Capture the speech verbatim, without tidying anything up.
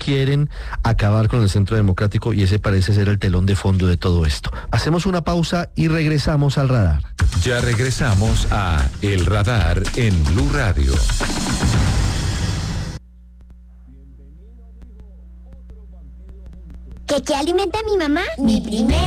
quieren acabar con el Centro Democrático y ese parece ser el telón de fondo de todo esto. Hacemos una pausa y regresamos al radar. Ya regresamos a El Radar en Blue Radio. ¿Qué, qué alimenta a mi mamá? Mi primer